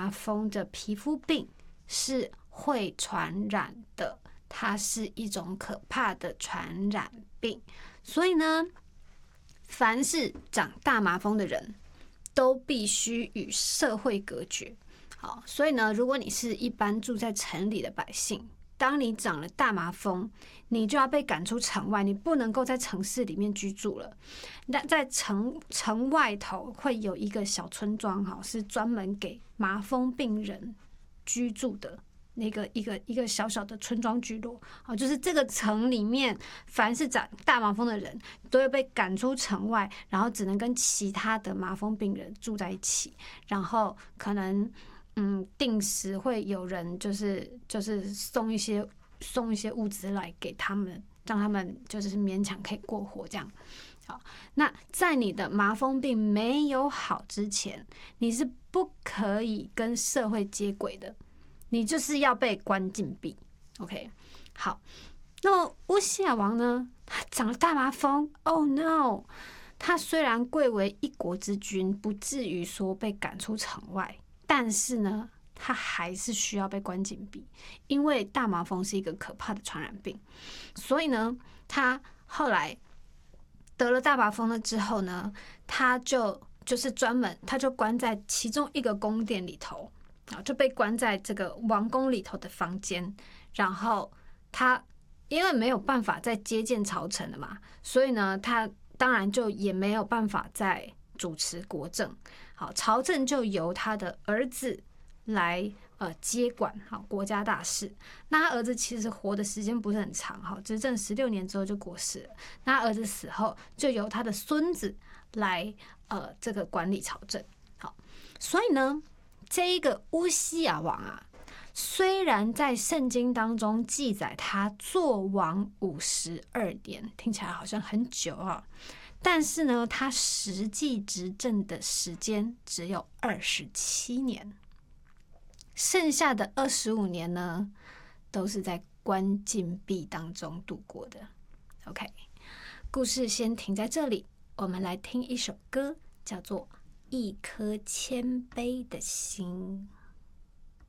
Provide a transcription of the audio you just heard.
麻风的皮肤病是会传染的，它是一种可怕的传染病。所以呢，凡是长大麻风的人都必须与社会隔绝。好，所以呢，如果你是一般住在城里的百姓，当你长了大麻风，你就要被赶出城外，你不能够在城市里面居住了。那在城外头会有一个小村庄，是专门给麻风病人居住的那个一个小小的村庄聚落。就是这个城里面，凡是长大麻风的人都会被赶出城外，然后只能跟其他的麻风病人住在一起，然后可能定时会有人就是送一些物资来给他们，让他们就是勉强可以过活这样。好，那在你的麻风病没有好之前，你是不可以跟社会接轨的，你就是要被关禁闭。OK， 好，那么乌西雅王呢，他长了大麻风 ，Oh no！ 他虽然贵为一国之君，不至于说被赶出城外，但是呢，他还是需要被关禁闭，因为大麻风是一个可怕的传染病。所以呢，他后来得了大麻风了之后呢，他就是专门，他就关在其中一个宫殿里头，就被关在这个王宫里头的房间。然后他因为没有办法再接见朝臣了嘛，所以呢，他当然就也没有办法再主持国政。好，朝政就由他的儿子来接管国家大事。那他儿子其实活的时间不是很长，执政16年之后就过世了。那他儿子死后，就由他的孙子来这个管理朝政。好，所以呢，这一个乌西雅王啊，虽然在圣经当中记载他做王52年，听起来好像很久啊，但是呢，他实际执政的时间只有27年，剩下的25年呢，都是在关禁闭当中度过的。OK， 故事先停在这里，我们来听一首歌，叫做《一颗谦卑的心》。